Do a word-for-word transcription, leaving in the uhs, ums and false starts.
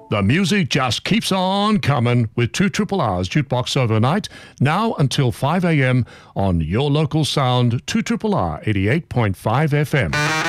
The music just keeps on coming with two Triple R's Jukebox Overnight, now until five a.m. on your local sound, two R R R eighty-eight point five F M.